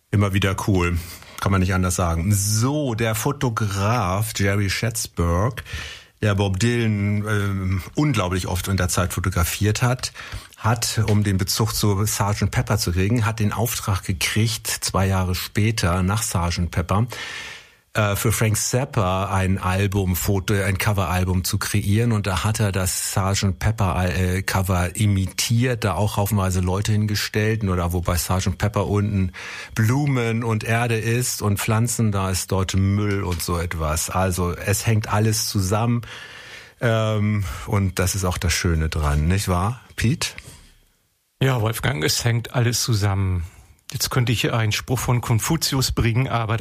Immer wieder cool. Kann man nicht anders sagen. So, der Fotograf Jerry Schatzberg, der Bob Dylan unglaublich oft in der Zeit fotografiert hat, um den Bezug zu Sgt. Pepper zu kriegen, hat den Auftrag gekriegt, 2 Jahre später, nach Sgt. Pepper, für Frank Zappa ein Coveralbum zu kreieren, und da hat er das Sgt. Pepper Cover imitiert, da auch haufenweise Leute hingestellt, nur da, wo bei Sgt. Pepper unten Blumen und Erde ist und Pflanzen, da ist dort Müll und so etwas. Also es hängt alles zusammen, und das ist auch das Schöne dran, nicht wahr, Pete? Ja, Wolfgang, es hängt alles zusammen. Jetzt könnte ich einen Spruch von Konfuzius bringen, aber